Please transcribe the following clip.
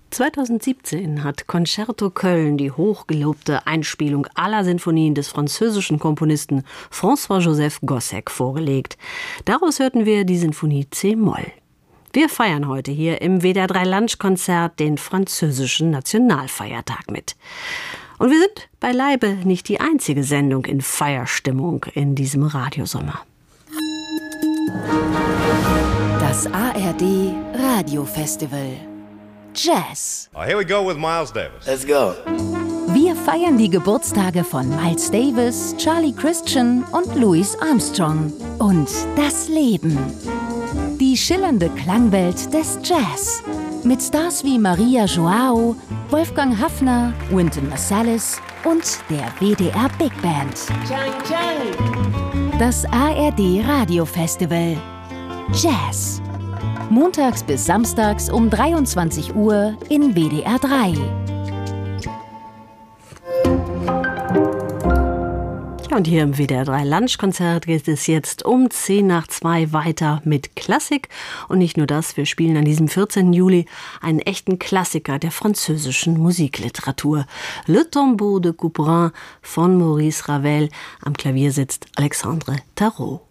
2017 hat Concerto Köln die hochgelobte Einspielung aller Sinfonien des französischen Komponisten François-Joseph Gossec vorgelegt. Daraus hörten wir die Sinfonie C-Moll. Wir feiern heute hier im WDR 3 Lunchkonzert den französischen Nationalfeiertag mit. Und wir sind beileibe nicht die einzige Sendung in Feierstimmung in diesem Radiosommer. Das ARD Radiofestival Jazz. Here we go with Miles Davis. Let's go. Wir feiern die Geburtstage von Miles Davis, Charlie Christian und Louis Armstrong. Und das Leben. Die schillernde Klangwelt des Jazz. Mit Stars wie Maria Joao, Wolfgang Haffner, Wynton Marsalis und der WDR Big Band. Das ARD Radiofestival Jazz. Montags bis samstags um 23 Uhr in WDR 3. Und hier im WDR 3 Lunchkonzert geht es jetzt um 1:10 weiter mit Klassik. Und nicht nur das, wir spielen an diesem 14. Juli einen echten Klassiker der französischen Musikliteratur. Le Tombeau de Couperin von Maurice Ravel. Am Klavier sitzt Alexandre Tarot.